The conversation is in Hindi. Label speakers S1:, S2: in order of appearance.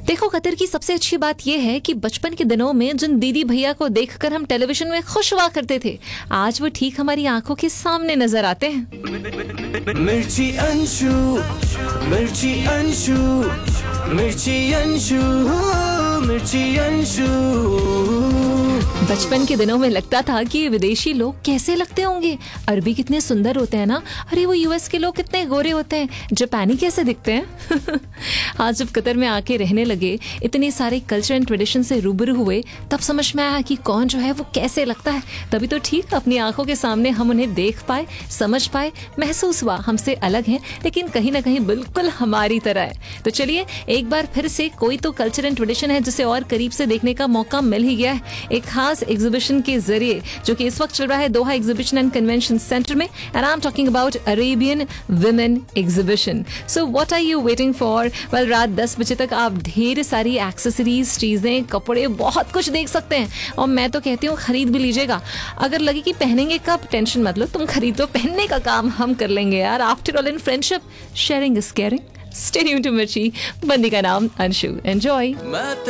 S1: देखो, कतर की सबसे अच्छी बात यह है कि बचपन के दिनों में जिन दीदी भैया को देखकर हम टेलीविजन में खुश हुआ करते थे, आज वो ठीक हमारी आंखों के सामने नजर आते हैं।
S2: मिर्ची अंशु, मिर्ची अंशु, मिर्ची अंशु, मिर्ची अंशु।
S1: बचपन के दिनों में लगता था कि विदेशी लोग कैसे लगते होंगे, अरबी कितने सुंदर होते हैं ना, अरे वो यूएस के लोग कितने गोरे होते हैं, जापानी कैसे दिखते हैं। आज जब कतर में आके रहने लगे, इतने सारे कल्चर एंड ट्रेडिशन से रूबरू हुए, तब समझ में आया कि कौन जो है वो कैसे लगता है। तभी तो ठीक अपनी आंखों के सामने हम उन्हें देख पाए, समझ पाए, महसूस हुआ हमसे अलग हैं, लेकिन कहीं ना कहीं बिल्कुल हमारी तरह है। तो चलिए एक बार फिर से कोई तो कल्चर एंड ट्रेडिशन है जिसे और करीब से देखने का मौका मिल ही गया है, एक खास एग्जीबिशन के जरिए, जो कि इस वक्त चल रहा है दोहा एग्जीबिशन एंड कन्वेंशन सेंटर में। And I am talking about Arabian women exhibition. So what are you waiting for? Well, रात 10 बजे तक आप ढेर सारी एक्सेसरीज, चीजें, कपड़े, बहुत कुछ देख सकते हैं। और मैं तो कहती हूँ खरीद भी लीजिएगा। अगर लगे कि पहनेंगे कब, टेंशन मत लो, तुम खरीदो, पहनने का काम हम कर लेंगे यार। After all in friendship, sharing is caring. Stay tuned to मिर्ची। बंदी का नाम अंशु। एंजॉय।